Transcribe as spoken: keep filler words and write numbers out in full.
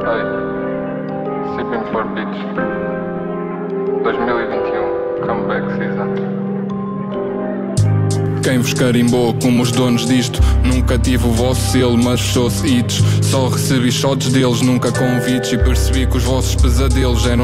Hey, Sipping for Beach dois mil e vinte e um, Comeback Season. Quem vos carimbou como os donos disto? Nunca tive o vosso selo, mas fechou-se hits. Só recebi shots deles, nunca convites. E percebi que os vossos pesadelos eram